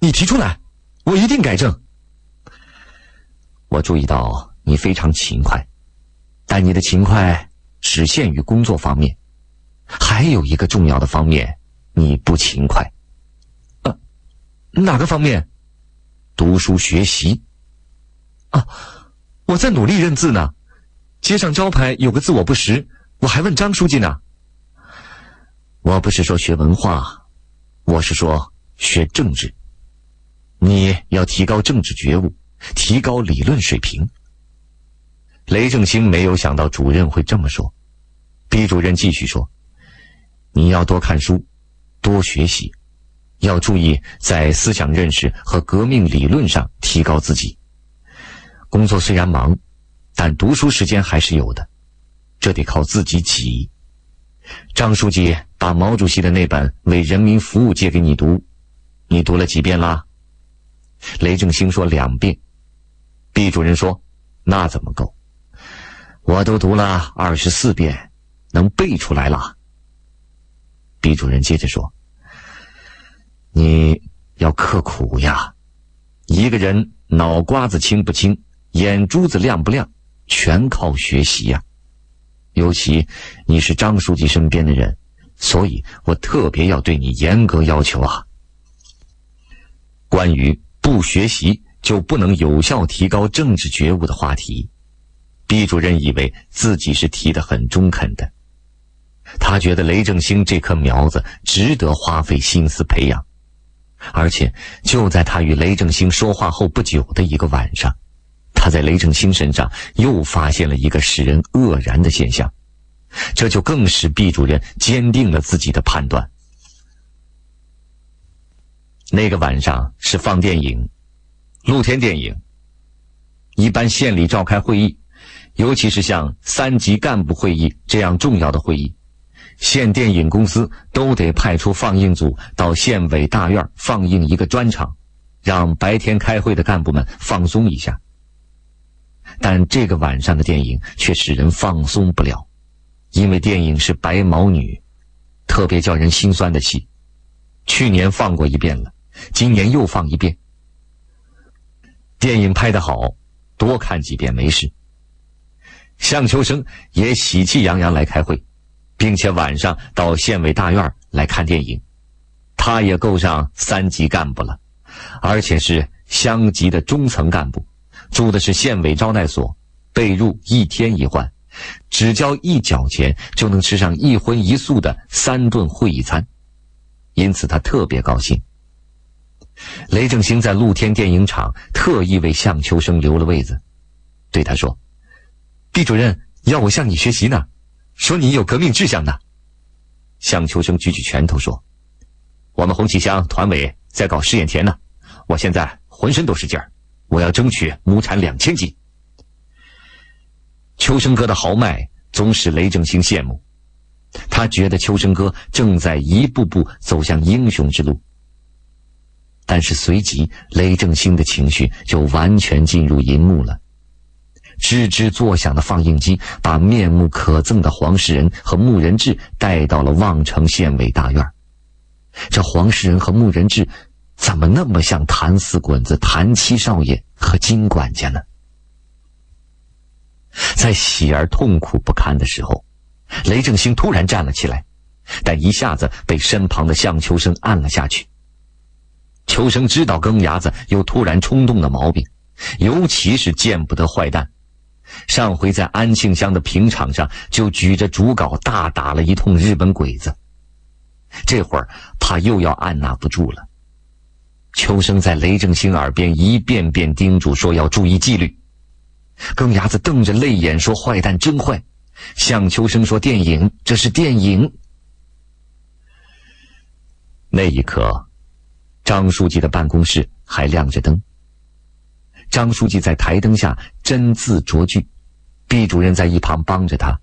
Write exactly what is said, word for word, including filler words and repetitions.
你提出来，我一定改正。 我注意到你非常勤快，但你的勤快只限于工作方面，还有一个重要的方面你不勤快。 呃，哪个方面？ 读书学习。 啊，我在努力认字呢。街上招牌有个字我不识，我还问张书记呢。 我不是说学文化，我是说学政治。你要提高政治觉悟，提高理论水平。雷正兴没有想到主任会这么说。毕主任继续说，你要多看书，多学习，要注意在思想认识和革命理论上提高自己。工作虽然忙，但读书时间还是有的，这得靠自己挤。张书记把毛主席的那本《为人民服务》借给你读，你读了几遍啦？雷正兴说两遍。毕主任说，那怎么够？我都读了二十四遍，能背出来了。毕主任接着说，你要刻苦呀，一个人脑瓜子清不清，眼珠子亮不亮，全靠学习呀。尤其你是张书记身边的人，所以我特别要对你严格要求啊。关于不学习就不能有效提高政治觉悟的话题，毕主任以为自己是提得很中肯的。他觉得雷正兴这棵苗子值得花费心思培养。而且就在他与雷正兴说话后不久的一个晚上，他在雷正兴身上又发现了一个使人愕然的现象，这就更使毕主任坚定了自己的判断。那个晚上是放电影，露天电影。一般县里召开会议，尤其是像三级干部会议这样重要的会议，县电影公司都得派出放映组到县委大院放映一个专场，让白天开会的干部们放松一下。但这个晚上的电影却使人放松不了，因为电影是白毛女，特别叫人心酸的戏。去年放过一遍了，今年又放一遍。电影拍得好，多看几遍没事。向秋生也喜气洋洋来开会，并且晚上到县委大院来看电影。他也够上三级干部了，而且是乡级的中层干部，住的是县委招待所，被褥一天一换，只交一角钱就能吃上一荤一素的三顿会议餐，因此他特别高兴。雷正兴在露天电影场特意为向秋生留了位子，对他说，毕主任要我向你学习呢，说你有革命志向呢。向秋生举起拳头说，我们红旗乡团委在搞试验田呢，我现在浑身都是劲儿，我要争取亩产两千斤。秋生哥的豪迈总使雷正兴羡慕，他觉得秋生哥正在一步步走向英雄之路。但是随即雷正兴的情绪就完全进入银幕了。吱吱作响的放映机把面目可憎的黄世仁和穆仁志带到了望城县委大院。这黄世仁和穆仁志怎么那么像谭四滚子、谭七少爷和金管家呢？在喜而痛苦不堪的时候，雷正兴突然站了起来，但一下子被身旁的向秋生按了下去。秋生知道更牙子有突然冲动的毛病，尤其是见不得坏蛋。上回在安庆乡的平场上就举着竹镐大打了一通日本鬼子，这会儿怕又要按捺不住了。秋生在雷正兴耳边一遍遍叮嘱说要注意纪律。更牙子瞪着泪眼说坏蛋真坏，向秋生说电影，这是电影。那一刻，张书记的办公室还亮着灯。张书记在台灯下斟字酌句，毕主任在一旁帮着他，